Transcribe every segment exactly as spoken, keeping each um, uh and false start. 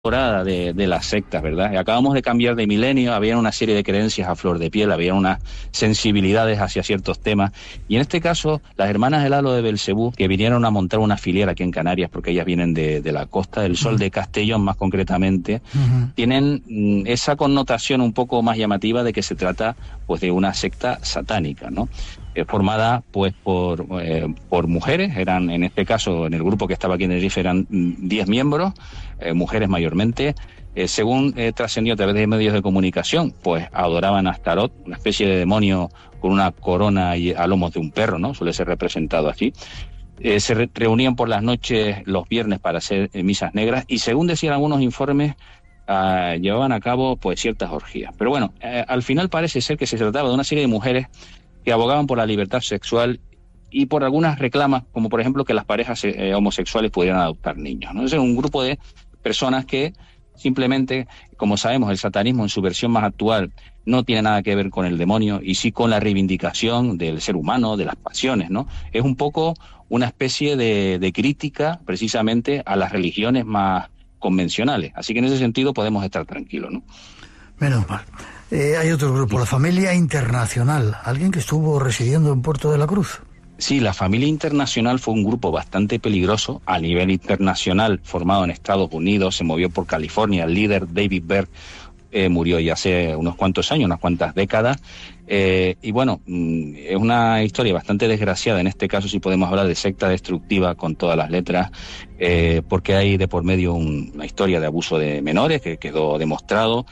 dorada de, de las sectas, ¿verdad? Acabamos de cambiar de milenio, había una serie de creencias a flor de piel, había unas sensibilidades hacia ciertos temas, y en este caso, las hermanas del Halo de Belcebú, que vinieron a montar una filiera aquí en Canarias, porque ellas vienen de, de la Costa del Sol, uh-huh. de Castellón más concretamente, uh-huh. tienen mm, esa connotación un poco más llamativa de que se trata pues de una secta satánica, ¿no? Eh, formada pues por, eh, por mujeres, eran en este caso, en el grupo que estaba aquí en Tenerife, eran diez miembros, eh, mujeres mayormente. Eh, según eh, trascendió a través de medios de comunicación, pues adoraban a Astarot, una especie de demonio con una corona y a lomos de un perro, ¿no? Suele ser representado así. Eh, se re- reunían por las noches los viernes para hacer eh, misas negras y, según decían algunos informes, Uh, llevaban a cabo pues ciertas orgías. Pero bueno, eh, al final parece ser que se trataba de una serie de mujeres que abogaban por la libertad sexual y por algunas reclamas, como por ejemplo que las parejas eh, homosexuales pudieran adoptar niños, ¿no? Es un grupo de personas que simplemente, como sabemos, el satanismo en su versión más actual no tiene nada que ver con el demonio y sí con la reivindicación del ser humano, de las pasiones, ¿no? Es un poco una especie de, de crítica precisamente a las religiones más convencionales, así que en ese sentido podemos estar tranquilos, ¿no? Menos mal. Eh, hay otro grupo, la Familia Internacional, alguien que estuvo residiendo en Puerto de la Cruz. Sí, la Familia Internacional fue un grupo bastante peligroso a nivel internacional, formado en Estados Unidos, se movió por California. El líder, David Berg, eh, murió ya hace unos cuantos años, unas cuantas décadas, eh, y bueno, mmm, es una historia bastante desgraciada, en este caso sí podemos hablar de secta destructiva con todas las letras, eh, porque hay de por medio un, una historia de abuso de menores que quedó demostrado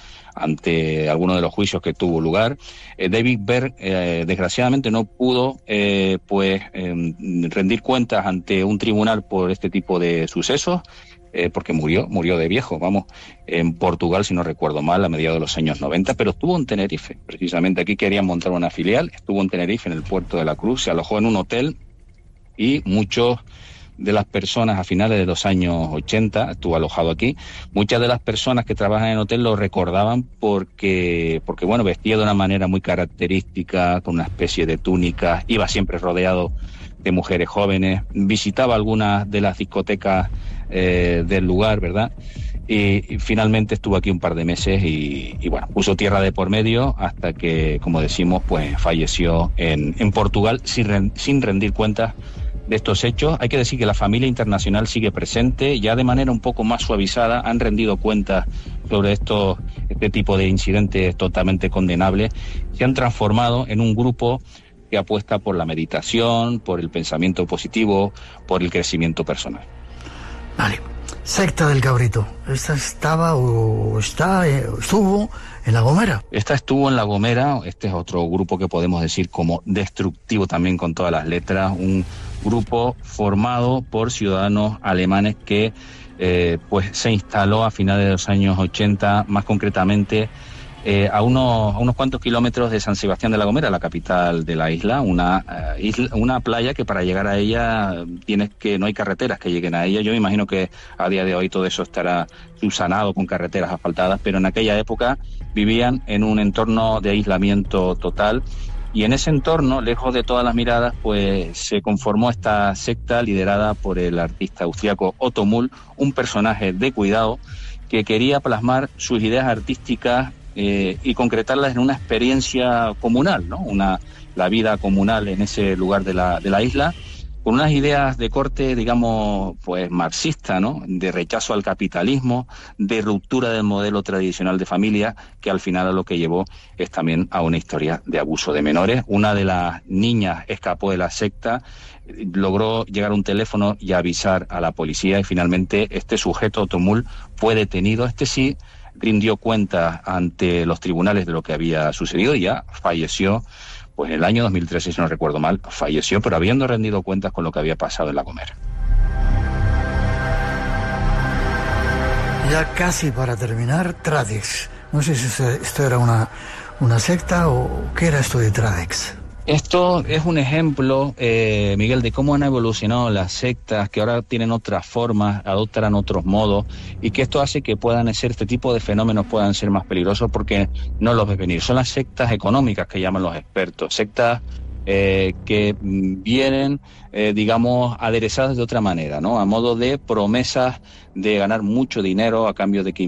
ante algunos de los juicios que tuvo lugar. Eh, David Berg, eh, desgraciadamente, no pudo eh, pues eh, rendir cuentas ante un tribunal por este tipo de sucesos, eh, porque murió, murió de viejo, vamos, en Portugal, si no recuerdo mal, a mediados de los años noventa, pero estuvo en Tenerife, precisamente aquí querían montar una filial, estuvo en Tenerife, en el Puerto de la Cruz, se alojó en un hotel y muchos de las personas a finales de los años ochenta, estuvo alojado aquí, muchas de las personas que trabajan en el hotel lo recordaban porque, porque bueno, vestía de una manera muy característica, con una especie de túnica, iba siempre rodeado de mujeres jóvenes, visitaba algunas de las discotecas eh, del lugar, ¿verdad? Y, y finalmente estuvo aquí un par de meses y, y bueno, puso tierra de por medio hasta que, como decimos, pues falleció en, en Portugal sin, sin rendir cuentas de estos hechos. Hay que decir que la Familia Internacional sigue presente, ya de manera un poco más suavizada, han rendido cuentas sobre estos, este tipo de incidentes totalmente condenables, se han transformado en un grupo que apuesta por la meditación, por el pensamiento positivo, por el crecimiento personal. Vale. Secta del Cabrito. ¿Esta estaba o está, eh, estuvo en La Gomera? Esta estuvo en La Gomera. Este es otro grupo que podemos decir como destructivo también con todas las letras. Un grupo formado por ciudadanos alemanes que eh, pues se instaló a finales de los años ochenta, más concretamente Eh, a, unos, a unos cuantos kilómetros de San Sebastián de la Gomera, la capital de la isla, una, uh, isla, una playa que para llegar a ella tienes que no hay carreteras que lleguen a ella. Yo me imagino que a día de hoy todo eso estará subsanado con carreteras asfaltadas, pero en aquella época vivían en un entorno de aislamiento total y en ese entorno, lejos de todas las miradas, pues se conformó esta secta liderada por el artista austriaco Otto Mull, un personaje de cuidado que quería plasmar sus ideas artísticas Eh, y concretarlas en una experiencia comunal, ¿no? Una, la vida comunal en ese lugar de la, de la isla, con unas ideas de corte, digamos, pues marxista, ¿no? De rechazo al capitalismo, de ruptura del modelo tradicional de familia, que al final a lo que llevó es también a una historia de abuso de menores. Una de las niñas escapó de la secta, logró llegar a un teléfono y avisar a la policía y finalmente este sujeto, Otto Mull, fue detenido. Este sí rindió cuenta ante los tribunales de lo que había sucedido y ya falleció, pues en el año dos mil trece, si no recuerdo mal, falleció, pero habiendo rendido cuentas con lo que había pasado en La Gomera. Ya casi para terminar, Tradex. No sé si esto era una, una secta o qué era esto de Tradex. Esto es un ejemplo, eh, Miguel, de cómo han evolucionado las sectas, que ahora tienen otras formas, adoptan otros modos, y que esto hace que puedan ser, este tipo de fenómenos puedan ser más peligrosos porque no los ves venir. Son las sectas económicas que llaman los expertos, sectas eh, que vienen, eh, digamos, aderezadas de otra manera, ¿no? A modo de promesas de ganar mucho dinero a cambio de que